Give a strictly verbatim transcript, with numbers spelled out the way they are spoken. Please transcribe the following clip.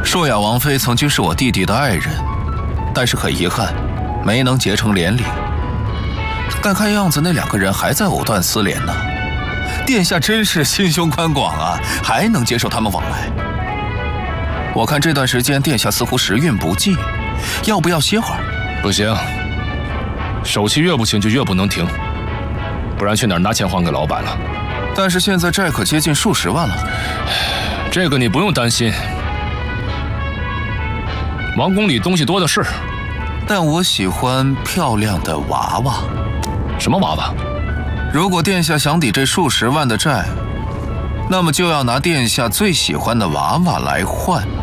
硕雅王妃曾经是我弟弟的爱人，但是很遗憾，没能结成连理。但看样子那两个人还在藕断丝连呢。殿下真是心胸宽广啊，还能接受他们往来。我看这段时间殿下似乎时运不济，要不要歇会儿？ 不行，手气越不行就越不能停，不然去哪儿拿钱还给老板了？ 但是现在债可接近数十万了。 这个你不用担心，王宫里东西多的是。 但我喜欢漂亮的娃娃。 什么娃娃？ 如果殿下想抵这数十万的债，那么就要拿殿下最喜欢的娃娃来换。